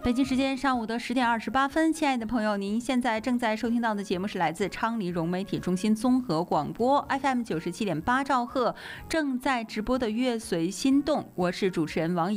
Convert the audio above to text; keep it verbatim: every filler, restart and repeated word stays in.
北京时间上午的十点二十八分，亲爱的朋友，您现在正在收听到的节目是来自昌黎融媒体中心综合广播 F M 九十七点八兆赫正在直播的《乐随心动》，我是主持人王